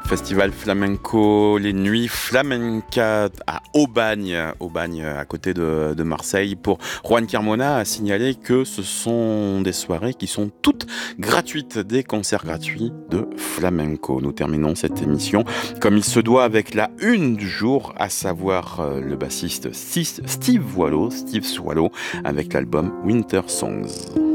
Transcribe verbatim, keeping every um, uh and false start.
Festival flamenco, les nuits flamenca à Aubagne, Aubagne à côté de, de Marseille. Pour Juan Carmona a signalé que ce sont des soirées qui sont toutes gratuites, des concerts gratuits de flamenco. Nous terminons cette émission comme il se doit avec la une du jour, à savoir le bassiste Steve Swallow, Steve Swallow avec l'album Winter Songs.